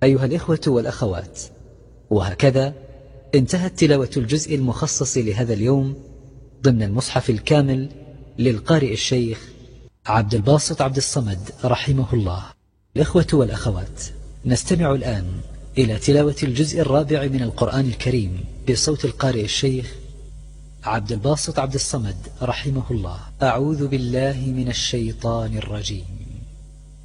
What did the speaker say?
أيها الإخوة والأخوات، وهكذا انتهت تلاوة الجزء المخصص لهذا اليوم ضمن المصحف الكامل للقارئ الشيخ عبد الباسط عبد الصمد رحمه الله. الإخوة والأخوات، نستمع الآن إلى تلاوة الجزء الرابع من القرآن الكريم بصوت القارئ الشيخ عبد الباسط عبد الصمد رحمه الله. أعوذ بالله من الشيطان الرجيم.